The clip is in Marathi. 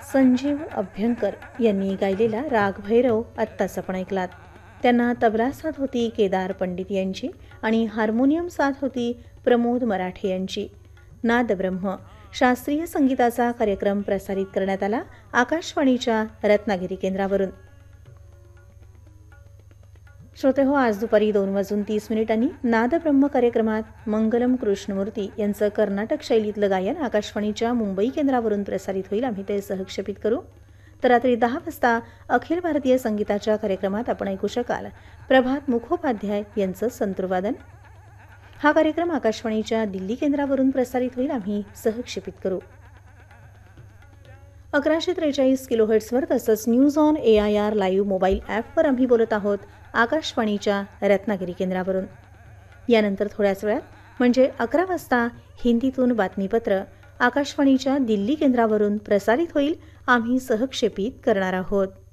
संजीव अभ्यंकर यांनी गायलेला राग भैरव आत्ताच आपण ऐकलात. त्यांना तबला साथ होती केदार पंडित यांची आणि हार्मोनियम साथ होती प्रमोद मराठे यांची. नादब्रह्म शास्त्रीय संगीताचा कार्यक्रम प्रसारित करण्यात आला आकाशवाणीच्या रत्नागिरी केंद्रावरून. श्रोतेहो, आज दुपारी 2:30 नादब्रह्म कार्यक्रमात मंगलम कृष्णमूर्ती यांचं कर्नाटक शैलीतलं गायन आकाशवाणीच्या मुंबई केंद्रावरून प्रसारित होईल. आम्ही ते सहक्षेपित करू. तर रात्री 10 वाजता अखिल भारतीय संगीताच्या कार्यक्रमात आपण ऐकू शकाल प्रभात मुखोपाध्याय यांचं संतूरवादन. हा कार्यक्रम आकाशवाणीच्या दिल्ली केंद्रावरून प्रसारित होईल. आम्ही सहक्षेपित करू. 1143 किलोहर्ट्झवर तसंच news on AIR live mobile ॲपवर आम्ही बोलत आहोत आकाशवाणीच्या रत्नागिरी केंद्रावरून. यानंतर थोड्याच वेळात म्हणजे 11 वाजता हिंदीतून बातमीपत्र आकाशवाणीच्या दिल्ली केंद्रावरून प्रसारित होईल. आम्ही सहक्षेपित करणार आहोत.